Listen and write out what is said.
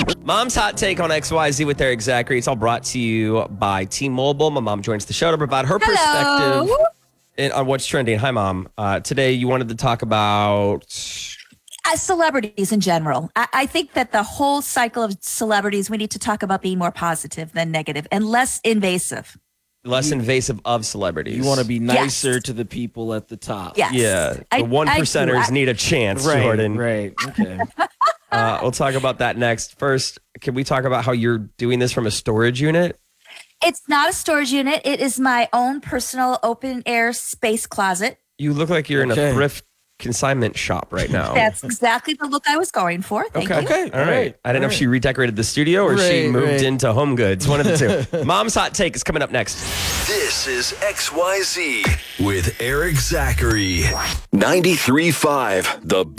Mom's Hot Take on XYZ with Eric Zachary. It's all brought to you by T-Mobile. My mom joins the show to provide her perspective on what's trending. Hi, Mom. Today you wanted to talk about... celebrities in general. I think that the whole cycle of celebrities, we need to talk about being more positive than negative and less invasive. Less invasive of celebrities. You want to be nicer to the people at the top. Yes. Yeah. The one percenters need a chance, Right, Jordan. Right. Okay. We'll talk about that next. First, can we talk about how you're doing this from a storage unit? It's not a storage unit. It is my own personal open air space closet. You look like you're in a thrift consignment shop right now. That's exactly the look I was going for. Thank you. Okay. All right. I didn't know if she redecorated the studio or she moved into Home Goods. One of the two. Mom's Hot Take is coming up next. This is XYZ with Eric Zachary. 93.5 The